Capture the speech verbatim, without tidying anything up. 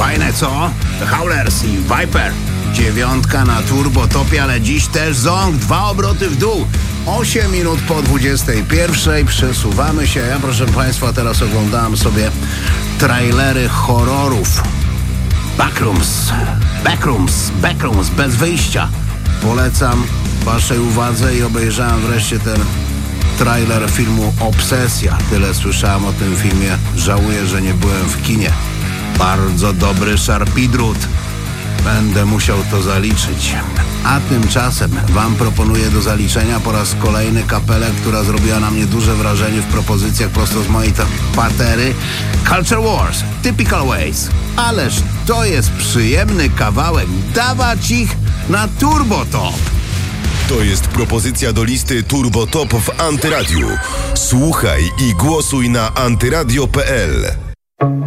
Fajne, co? The Howlers i Viper. Dziewiątka na turbotopie, ale dziś też ząg. Dwa obroty w dół. Osiem minut po dwudziestej pierwszej przesuwamy się. Ja, proszę Państwa, teraz oglądałem sobie trailery horrorów. Backrooms, Backrooms, Backrooms, bez wyjścia. Polecam Waszej uwadze i obejrzałem wreszcie ten trailer filmu Obsesja. Tyle słyszałem o tym filmie. Żałuję, że nie byłem w kinie. Bardzo dobry szarpidrut. Będę musiał to zaliczyć. A tymczasem Wam proponuję do zaliczenia po raz kolejny kapelę, która zrobiła na mnie duże wrażenie w propozycjach prosto z mojej patery. Culture Wars, Typical Ways. Ależ to jest przyjemny kawałek. Dawać ich na turbotop. To jest propozycja do listy Turbo Top w Antyradiu. Słuchaj i głosuj na antyradio kropka pe el.